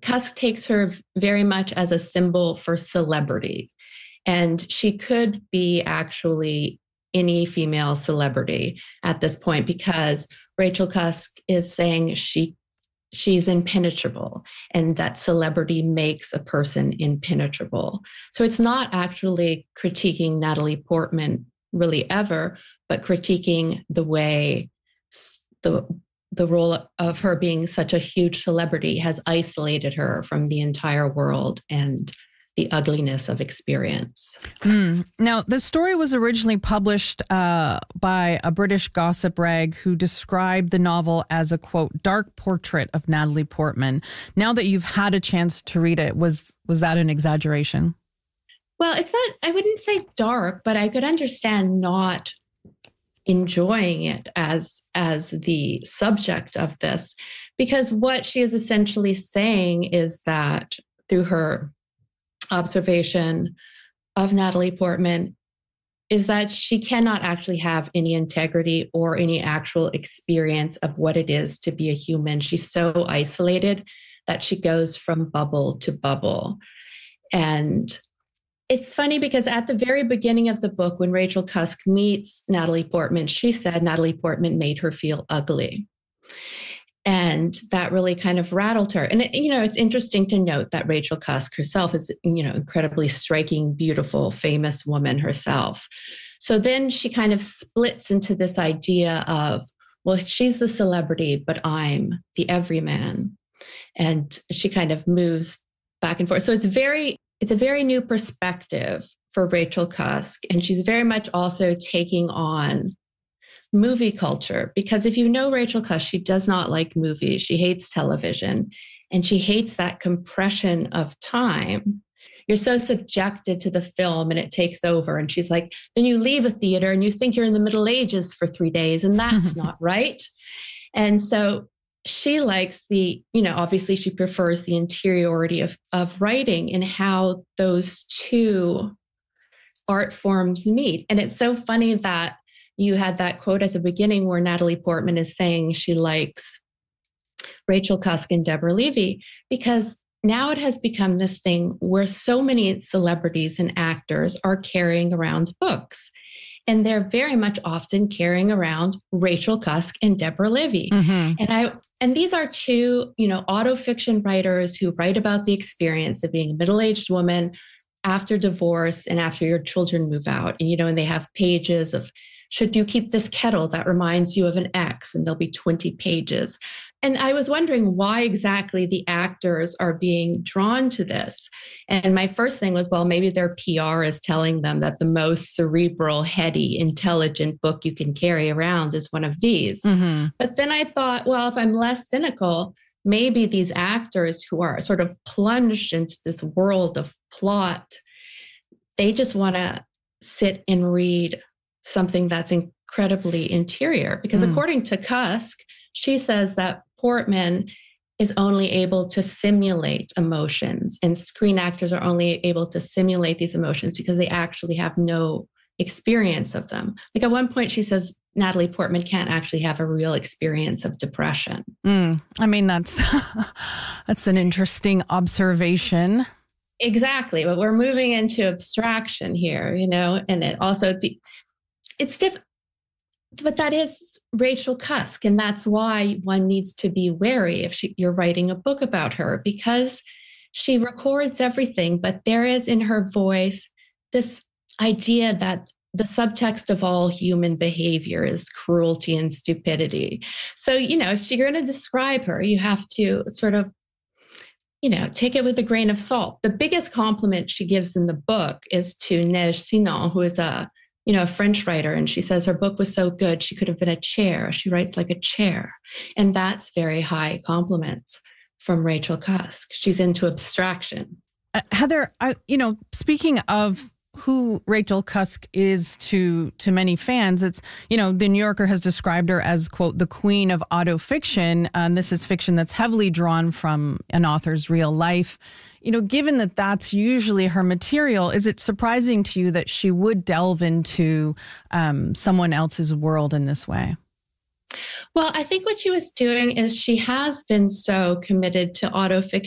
Cusk takes her very much as a symbol for celebrity. And she could be actually any female celebrity at this point, because Rachel Cusk is saying she's impenetrable, and that celebrity makes a person impenetrable. So it's not actually critiquing Natalie Portman really ever, but critiquing the way the role of her being such a huge celebrity has isolated her from the entire world and the ugliness of experience. Now, the story was originally published by a British gossip rag who described the novel as a, quote, dark portrait of Natalie Portman. Now that you've had a chance to read it, was that an exaggeration? Well, it's not, I wouldn't say dark, but I could understand not enjoying it as the subject of this, because what she is essentially saying is that through her observation of Natalie Portman is that she cannot actually have any integrity or any actual experience of what it is to be a human. She's so isolated that she goes from bubble to bubble. And it's funny because at the very beginning of the book, when Rachel Cusk meets Natalie Portman, she said Natalie Portman made her feel ugly. And that really kind of rattled her. And, it's interesting to note that Rachel Cusk herself is, incredibly striking, beautiful, famous woman herself. So then she kind of splits into this idea of, well, she's the celebrity, but I'm the everyman. And she kind of moves back and forth. So it's a very new perspective for Rachel Cusk. And she's very much also taking on movie culture, because if you know Rachel Cusk, she does not like movies. She hates television, and she hates that compression of time. You're so subjected to the film and it takes over. And she's like, then you leave a theater and you think you're in the Middle Ages for 3 days, and that's not right. And so she likes obviously she prefers the interiority of writing and how those two art forms meet. And it's so funny that you had that quote at the beginning where Natalie Portman is saying she likes Rachel Cusk and Deborah Levy, because now it has become this thing where so many celebrities and actors are carrying around books. And they're very much often carrying around Rachel Cusk and Deborah Levy. Mm-hmm. And these are two, autofiction writers who write about the experience of being a middle-aged woman after divorce and after your children move out. And they have pages of, should you keep this kettle that reminds you of an ex? And there'll be 20 pages. And I was wondering why exactly the actors are being drawn to this. And my first thing was, well, maybe their PR is telling them that the most cerebral, heady, intelligent book you can carry around is one of these. Mm-hmm. But then I thought, well, if I'm less cynical, maybe these actors who are sort of plunged into this world of plot, they just want to sit and read something that's incredibly interior. Because according to Cusk, she says that Portman is only able to simulate emotions, and screen actors are only able to simulate these emotions because they actually have no experience of them. Like at one point she says Natalie Portman can't actually have a real experience of depression. I mean, that's an interesting observation. Exactly. But we're moving into abstraction here, and it also it's different, but that is Rachel Cusk. And that's why one needs to be wary if you're writing a book about her, because she records everything, but there is in her voice this idea that the subtext of all human behavior is cruelty and stupidity. So, if you're going to describe her, you have to sort of, take it with a grain of salt. The biggest compliment she gives in the book is to Neige Sinon, who is a French writer. And she says her book was so good, she could have been a chair. She writes like a chair. And that's very high compliments from Rachel Cusk. She's into abstraction. Heather, speaking of who Rachel Cusk is to many fans, it's, the New Yorker has described her as, quote, the queen of autofiction. And this is fiction that's heavily drawn from an author's real life. Given that that's usually her material, is it surprising to you that she would delve into someone else's world in this way? Well, I think what she was doing is she has been so committed to autofiction